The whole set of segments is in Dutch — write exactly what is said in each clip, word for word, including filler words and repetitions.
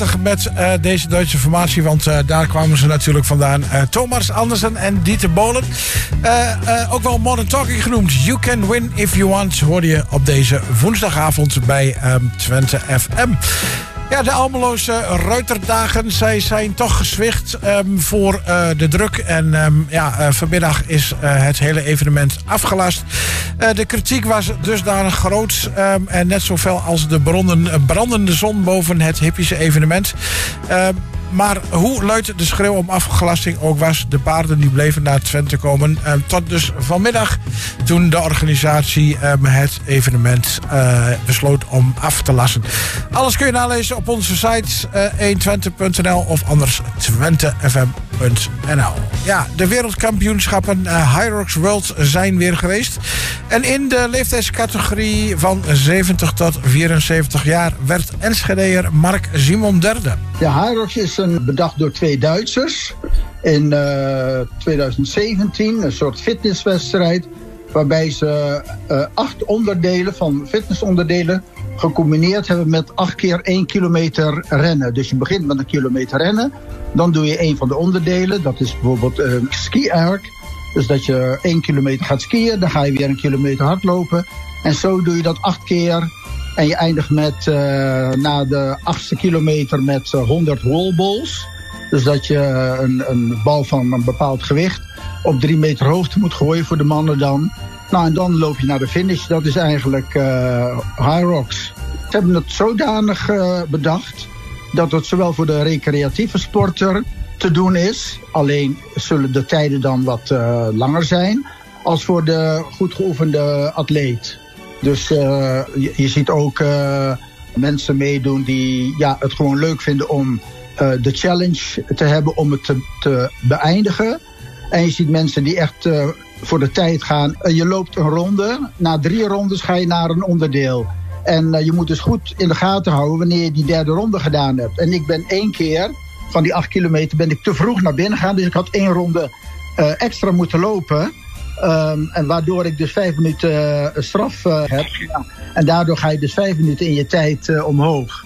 prachtig met uh, deze Duitse formatie. Want uh, daar kwamen ze natuurlijk vandaan. Uh, Thomas Andersen en Dieter Bohlen. Uh, uh, ook wel Modern Talking genoemd. You can win if you want. Hoorde je op deze woensdagavond bij um, Twente F M. Ja, de Almeloze Ruiterdagen, zij zijn toch gezwicht um, voor uh, de druk. En um, ja, uh, vanmiddag is uh, het hele evenement afgelast. Uh, de kritiek was dusdanig groot. Um, en net zo fel als de bronnen, brandende zon boven het hippische evenement. Uh, Maar hoe luid de schreeuw om afgelasting ook was, de paarden die bleven naar Twente komen. Uh, tot dus vanmiddag, toen de organisatie um, het evenement uh, besloot om af te lassen. Alles kun je nalezen op onze site uh, honderdtwintig punt n l of anders twente f m punt n l. Ja, de wereldkampioenschappen uh, Hyrox World zijn weer geweest. En in de leeftijdscategorie van zeventig tot vierenzeventig jaar werd Enschedeër Mark Simon derde. Ja, Hyrox is een, bedacht door twee Duitsers in uh, twintig zeventien. Een soort fitnesswedstrijd waarbij ze uh, acht onderdelen van fitnessonderdelen gecombineerd hebben met acht keer één kilometer rennen. Dus je begint met een kilometer rennen. Dan doe je één van de onderdelen. Dat is bijvoorbeeld een ski-erg. Dus dat je één kilometer gaat skiën. Dan ga je weer een kilometer hardlopen. En zo doe je dat acht keer. En je eindigt met uh, na de achtste kilometer met uh, honderd wallballs. Dus dat je een, een bal van een bepaald gewicht op drie meter hoogte moet gooien voor de mannen dan. Nou, en dan loop je naar de finish. Dat is eigenlijk uh, Hyrox. Ze hebben het zodanig uh, bedacht dat het zowel voor de recreatieve sporter te doen is. Alleen zullen de tijden dan wat uh, langer zijn. Als voor de goed geoefende atleet. Dus uh, je, je ziet ook uh, mensen meedoen die ja, het gewoon leuk vinden om uh, de challenge te hebben om het te, te beëindigen. En je ziet mensen die echt uh, voor de tijd gaan. Uh, je loopt een ronde. Na drie rondes ga je naar een onderdeel. En uh, je moet dus goed in de gaten houden wanneer je die derde ronde gedaan hebt. En ik ben één keer van die acht kilometer ben ik te vroeg naar binnen gegaan. Dus ik had één ronde uh, extra moeten lopen. Um, en waardoor ik dus vijf minuten uh, straf uh, heb. Ja. En daardoor ga je dus vijf minuten in je tijd uh, omhoog.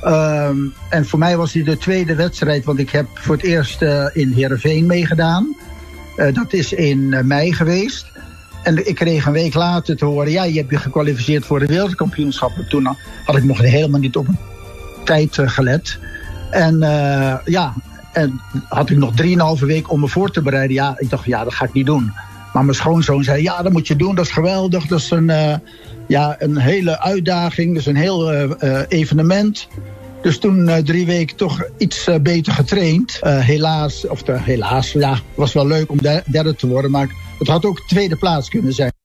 Um, en voor mij was dit de tweede wedstrijd. Want ik heb voor het eerst uh, in Heerenveen meegedaan. Uh, dat is in uh, mei geweest. En ik kreeg een week later te horen. Ja, je hebt je gekwalificeerd voor de wereldkampioenschappen. Toen had ik nog helemaal niet op een tijd uh, gelet. En uh, ja, en had ik nog drieënhalve week om me voor te bereiden. Ja, ik dacht, ja, dat ga ik niet doen. Maar mijn schoonzoon zei, ja, dat moet je doen, dat is geweldig. Dat is een, uh, ja, een hele uitdaging, dat is een heel uh, uh, evenement. Dus toen uh, drie weken toch iets uh, beter getraind. Uh, helaas, of de, helaas, ja, het was wel leuk om derde te worden. Maar het had ook tweede plaats kunnen zijn.